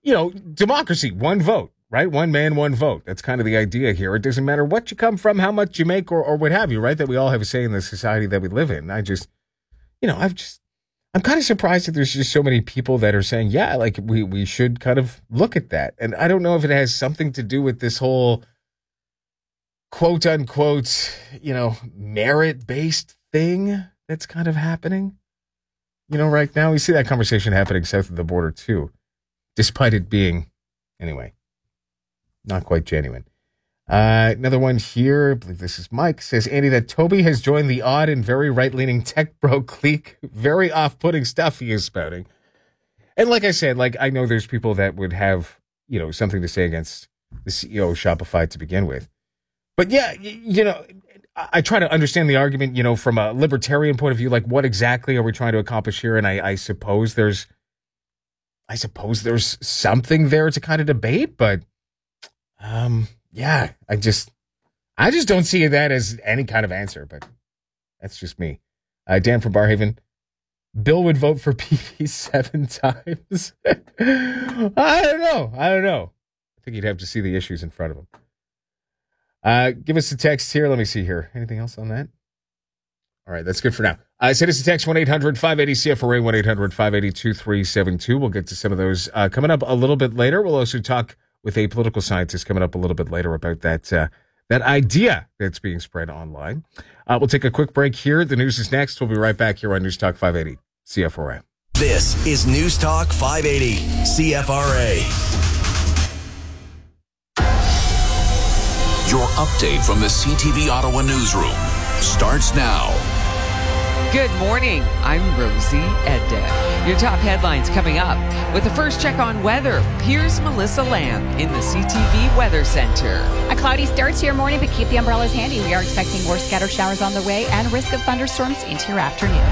democracy, one vote, right? One man, one vote. That's kind of the idea here. It doesn't matter what you come from, how much you make, or what have you, right? That we all have a say in the society that we live in. I'm kind of surprised that there's just so many people that are saying, yeah, like we should kind of look at that. And I don't know if it has something to do with this whole quote unquote, merit-based thing that's kind of happening. Right now we see that conversation happening south of the border too, despite it being, anyway, not quite genuine. Another one here, I believe this is Mike, says, Andy, that Toby has joined the odd and very right-leaning tech bro clique. Very off-putting stuff he is spouting. And like I said, I know there's people that would have, something to say against the CEO of Shopify to begin with. But yeah, I try to understand the argument, from a libertarian point of view, like what exactly are we trying to accomplish here? And I suppose there's something there to kind of debate, but, yeah, I just don't see that as any kind of answer, but that's just me. Dan from Barhaven, Bill would vote for PP 7 times. I don't know. I think you'd have to see the issues in front of him. Give us a text here. Let me see here. Anything else on that? All right, that's good for now. Send us a text, 1-800-580-CFRA, 1-800-580-2372. We'll get to some of those coming up a little bit later. We'll also talk with a political scientist coming up a little bit later about that idea that's being spread online. We'll take a quick break here. The news is next. We'll be right back here on News Talk 580 CFRA. This is News Talk 580 CFRA. Your update from the CTV Ottawa newsroom starts now. Good morning. I'm Rosie Edda. Your top headlines coming up. With the first check on weather, here's Melissa Lamb in the CTV Weather Center. A cloudy start to your morning, but keep the umbrellas handy. We are expecting more scattered showers on the way and risk of thunderstorms into your afternoon.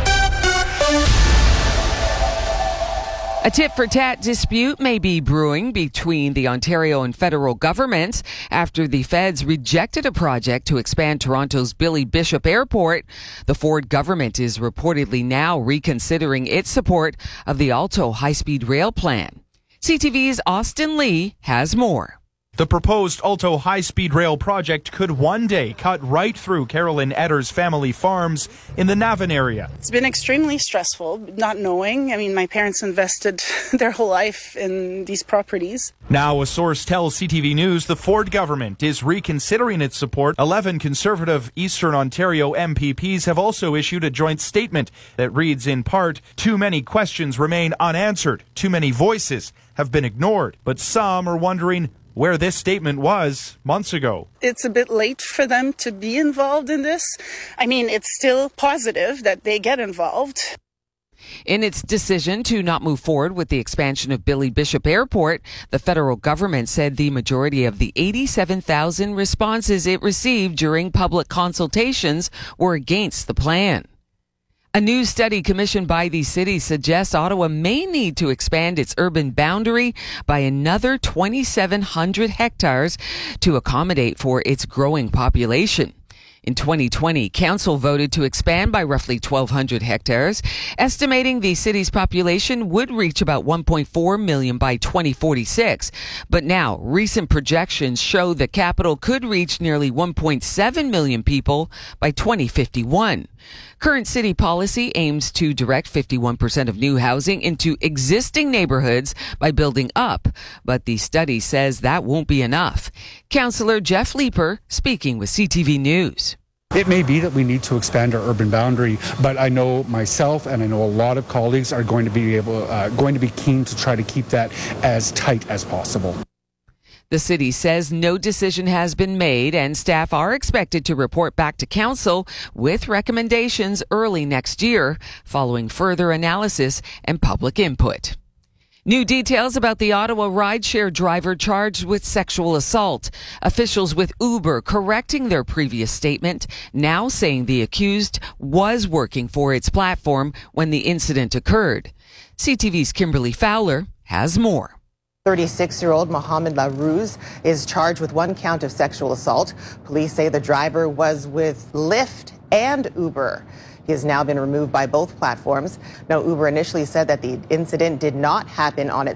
A tit-for-tat dispute may be brewing between the Ontario and federal governments after the feds rejected a project to expand Toronto's Billy Bishop Airport. The Ford government is reportedly now reconsidering its support of the Alto high-speed rail plan. CTV's Austin Lee has more. The proposed Alto high-speed rail project could one day cut right through Carolyn Etter's family farms in the Navan area. It's been extremely stressful, not knowing. My parents invested their whole life in these properties. Now, a source tells CTV News the Ford government is reconsidering its support. 11 Conservative Eastern Ontario MPPs have also issued a joint statement that reads in part, "Too many questions remain unanswered. Too many voices have been ignored." But some are wondering where this statement was months ago. It's a bit late for them to be involved in this. It's still positive that they get involved. In its decision to not move forward with the expansion of Billy Bishop Airport, the federal government said the majority of the 87,000 responses it received during public consultations were against the plan. A new study commissioned by the city suggests Ottawa may need to expand its urban boundary by another 2,700 hectares to accommodate for its growing population. In 2020, council voted to expand by roughly 1,200 hectares, estimating the city's population would reach about 1.4 million by 2046. But now, recent projections show the capital could reach nearly 1.7 million people by 2051. Current city policy aims to direct 51% of new housing into existing neighborhoods by building up, but the study says that won't be enough. Councillor Jeff Leeper speaking with CTV News. It may be that we need to expand our urban boundary, but I know myself and I know a lot of colleagues are going to be keen to try to keep that as tight as possible. The city says no decision has been made and staff are expected to report back to council with recommendations early next year following further analysis and public input. New details about the Ottawa rideshare driver charged with sexual assault. Officials with Uber correcting their previous statement, now saying the accused was working for its platform when the incident occurred. CTV's Kimberly Fowler has more. 36-year-old Mohamed LaRuse is charged with one count of sexual assault. Police say the driver was with Lyft and Uber. He has now been removed by both platforms. Now, Uber initially said that the incident did not happen on its